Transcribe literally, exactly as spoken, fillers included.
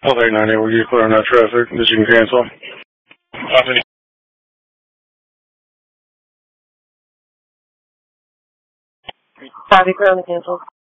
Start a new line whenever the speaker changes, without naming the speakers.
L eight ninety, will you clear on that traffic that you can cancel? Copy.
Copy, clear on the cancel.